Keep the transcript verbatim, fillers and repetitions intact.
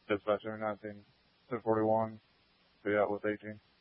Dispatcher nineteen ten forty-one. Be out with eighteen.